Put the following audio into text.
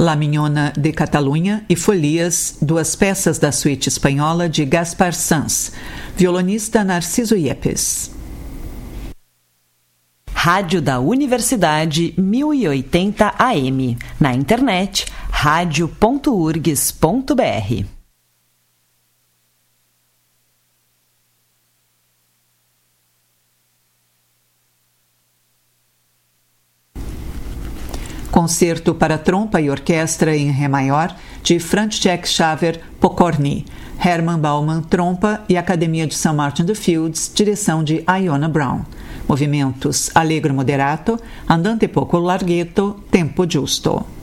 La Mignona de Catalunha e Folias, duas peças da suíte espanhola de Gaspar Sanz. Violonista Narciso Yepes. Rádio da Universidade 1080 AM. Na internet, radio.urgs.br. Concerto para trompa e orquestra em Ré maior, de František Xaver Pokorny. Herman Baumann, trompa, e Academia de St. Martin the Fields, direção de Iona Brown. Movimentos Allegro moderato, andante poco larghetto, tempo giusto.